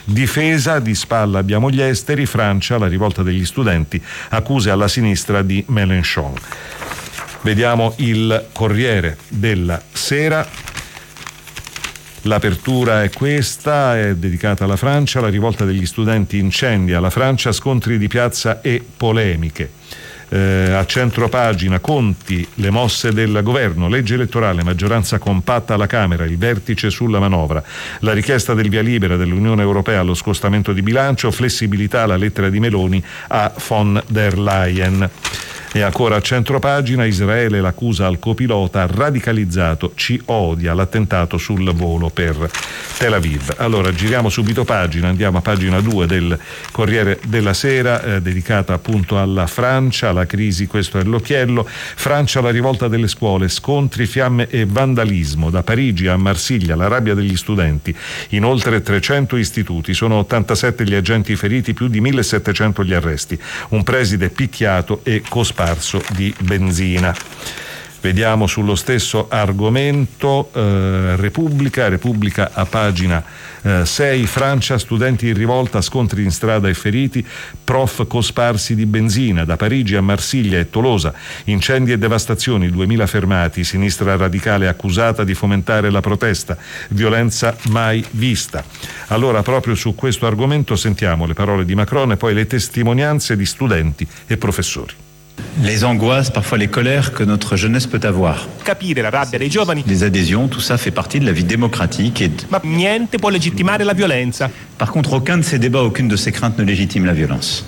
Difesa, di spalla abbiamo gli esteri, Francia, la rivolta degli studenti, accuse alla sinistra di Mélenchon. Vediamo il Corriere della Sera. L'apertura è questa, è dedicata alla Francia, la rivolta degli studenti incendia la Francia, scontri di piazza e polemiche. A centropagina Conti, le mosse del governo, legge elettorale, maggioranza compatta alla Camera, il vertice sulla manovra, la richiesta del via libera dell'Unione Europea allo scostamento di bilancio, flessibilità, la lettera di Meloni a von der Leyen. E ancora a centropagina, Israele l'accusa al copilota, radicalizzato, ci odia, l'attentato sul volo per Tel Aviv. Allora giriamo subito pagina, andiamo a pagina 2 del Corriere della Sera, dedicata appunto alla Francia, la crisi, questo è l'occhiello. Francia, la rivolta delle scuole, scontri, fiamme e vandalismo, da Parigi a Marsiglia, la rabbia degli studenti, in oltre 300 istituti, sono 87 gli agenti feriti, più di 1700 gli arresti, un preside picchiato e cosparso di benzina. Vediamo sullo stesso argomento Repubblica a pagina 6, Francia, studenti in rivolta, scontri in strada e feriti, prof cosparsi di benzina, da Parigi a Marsiglia e Tolosa, incendi e devastazioni, 2000 fermati, sinistra radicale accusata di fomentare la protesta, violenza mai vista. Allora proprio su questo argomento sentiamo le parole di Macron e poi le testimonianze di studenti e professori. Les angoisses, parfois les colères que notre jeunesse peut avoir. Capire la rabbia dei giovani. Les adhésions, tout ça fait partie de la vie démocratique. Ma niente può legittimare la violenza. Par contre, aucun de ces débats, aucune de ces craintes ne légitime la violence.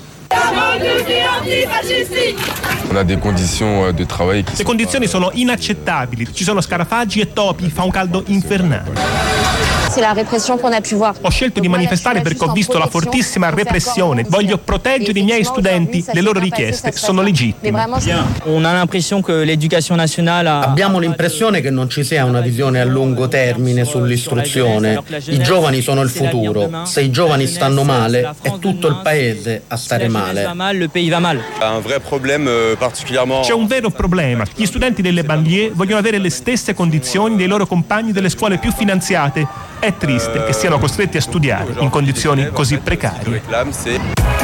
On a des conditions de travail qui Le condizioni sono inaccettabili. Ci sono scarafaggi e topi, fa un caldo infernale. C'est la répression qu'on a pu voir. Ho scelto di manifestare perché ho visto la fortissima repressione. Voglio proteggere i miei studenti, le loro richieste sono legittime. Abbiamo l'impressione che non ci sia una visione a lungo termine sull'istruzione. I giovani sono il futuro. Se i giovani stanno male, è tutto il paese a stare male. C'è un vero problema. Gli studenti delle banlieue vogliono avere le stesse condizioni dei loro compagni delle scuole più finanziate. È triste che siano costretti a studiare in condizioni così precarie.